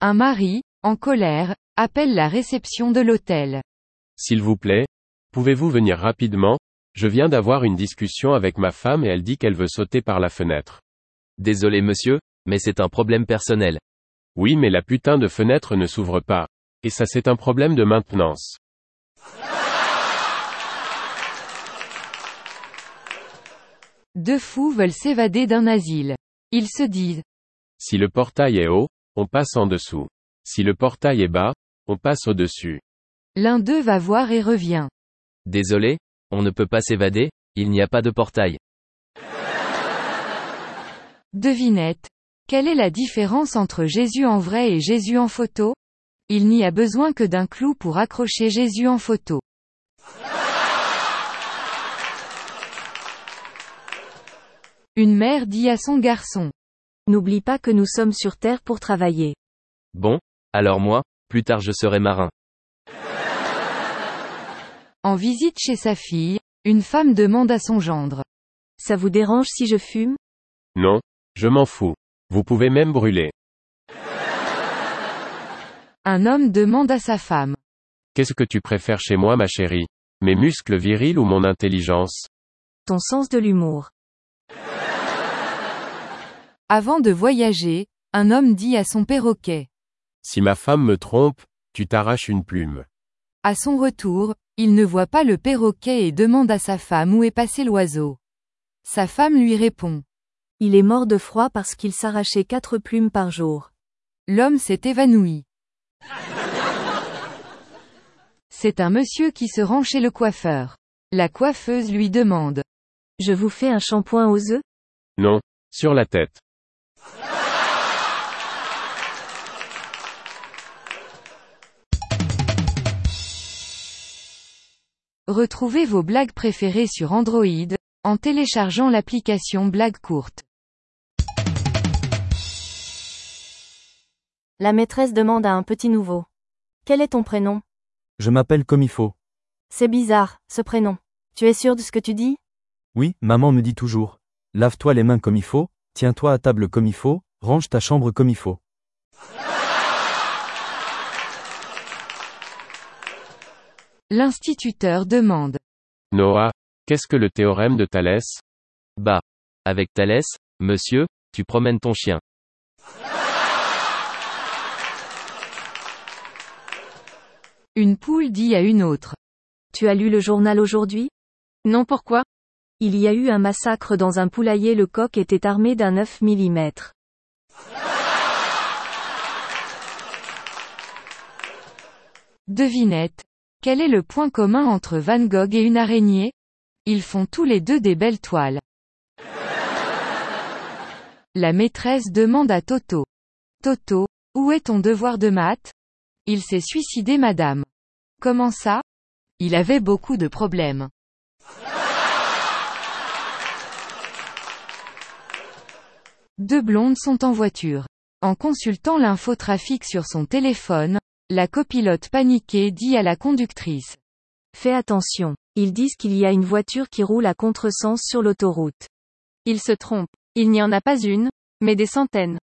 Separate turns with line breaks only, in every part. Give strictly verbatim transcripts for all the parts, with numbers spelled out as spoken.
Un mari, en colère, appelle la réception de l'hôtel.
S'il vous plaît, pouvez-vous venir rapidement? Je viens d'avoir une discussion avec ma femme et elle dit qu'elle veut sauter par la fenêtre.
Désolé monsieur, mais c'est un problème personnel.
Oui, mais la putain de fenêtre ne s'ouvre pas. Et ça c'est un problème de maintenance.
Deux fous veulent s'évader d'un asile. Ils se disent.
Si le portail est haut, on passe en dessous. Si le portail est bas, on passe au-dessus.
L'un d'eux va voir et revient.
Désolé, on ne peut pas s'évader, il n'y a pas de portail.
Devinette. Quelle est la différence entre Jésus en vrai et Jésus en photo? Il n'y a besoin que d'un clou pour accrocher Jésus en photo. Une mère dit à son garçon.
N'oublie pas que nous sommes sur Terre pour travailler.
Bon, alors moi, plus tard je serai marin.
En visite chez sa fille, une femme demande à son gendre.
Ça vous dérange si je fume?
Non, je m'en fous. Vous pouvez même brûler.
Un homme demande à sa femme.
Qu'est-ce que tu préfères chez moi ma chérie? Mes muscles virils ou mon intelligence?
Ton sens de l'humour.
Avant de voyager, un homme dit à son perroquet.
Si ma femme me trompe, tu t'arraches une plume.
À son retour, il ne voit pas le perroquet et demande à sa femme où est passé l'oiseau. Sa femme lui répond.
Il est mort de froid parce qu'il s'arrachait quatre plumes par jour.
L'homme s'est évanoui. C'est un monsieur qui se rend chez le coiffeur. La coiffeuse lui demande.
Je vous fais un shampoing aux œufs?
Non, sur la tête.
Retrouvez vos blagues préférées sur Android, en téléchargeant l'application Blagues courtes.
La maîtresse demande à un petit nouveau. Quel est ton prénom?
Je m'appelle comme il faut.
C'est bizarre, ce prénom. Tu es sûr de ce que tu dis?
Oui, maman me dit toujours. Lave-toi les mains comme il faut, tiens-toi à table comme il faut, range ta chambre comme il faut.
L'instituteur demande.
Noah, qu'est-ce que le théorème de Thalès?
Bah. Avec Thalès, monsieur, tu promènes ton chien.
Une poule dit à une autre.
Tu as lu le journal aujourd'hui?
Non, pourquoi?
Il y a eu un massacre dans un poulailler, le coq était armé d'un neuf millimètres.
Devinette. Quel est le point commun entre Van Gogh et une araignée? Ils font tous les deux des belles toiles. La maîtresse demande à Toto. Toto, où est ton devoir de maths? Il s'est suicidé madame. Comment ça? Il avait beaucoup de problèmes. Deux blondes sont en voiture. En consultant l'infotrafic sur son téléphone, la copilote paniquée dit à la conductrice.
Fais attention, ils disent qu'il y a une voiture qui roule à contresens sur l'autoroute.
Ils se trompent. Il n'y en a pas une, mais des centaines.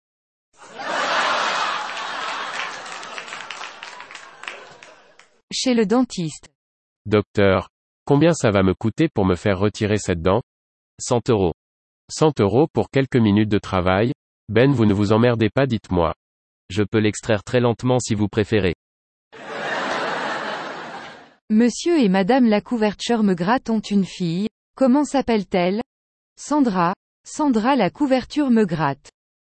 Chez le dentiste.
Docteur, combien ça va me coûter pour me faire retirer cette dent?
cent euros.
cent euros pour quelques minutes de travail? Ben, vous ne vous emmerdez pas, dites-moi.
Je peux l'extraire très lentement si vous préférez.
Monsieur et madame la couverture me gratte ont une fille. Comment s'appelle-t-elle? Sandra. Sandra la couverture me gratte.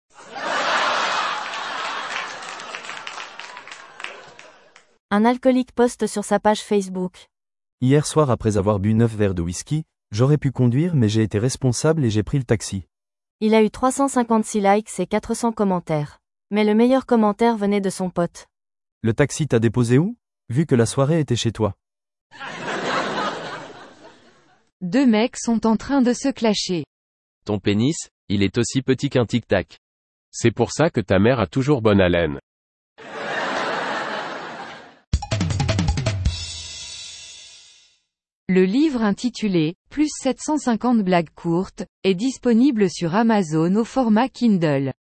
Un alcoolique poste sur sa page Facebook.
Hier soir après avoir bu neuf verres de whisky, j'aurais pu conduire mais j'ai été responsable et j'ai pris le taxi.
Il a eu trois cent cinquante-six likes et quatre cents commentaires. Mais le meilleur commentaire venait de son pote.
Le taxi t'a déposé où? Vu que la soirée était chez toi.
Deux mecs sont en train de se clasher.
Ton pénis, il est aussi petit qu'un tic-tac.
C'est pour ça que ta mère a toujours bonne haleine.
Le livre intitulé « Plus sept cent cinquante blagues courtes » est disponible sur Amazon au format Kindle.